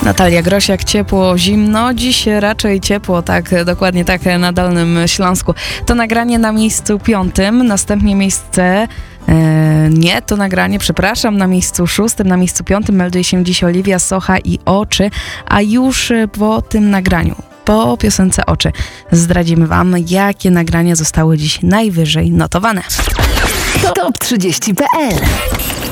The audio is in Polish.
Natalia Grosiak, ciepło, zimno. Dziś raczej ciepło, tak, dokładnie tak, na Dolnym Śląsku. To nagranie na miejscu 5, następnie miejsce... nie, to nagranie, przepraszam, na miejscu 6, na miejscu 5 melduje się dziś Oliwia Socha i Oczy, a już po tym nagraniu, po piosence Oczy, zdradzimy wam, jakie nagrania zostały dziś najwyżej notowane. Top 30.pl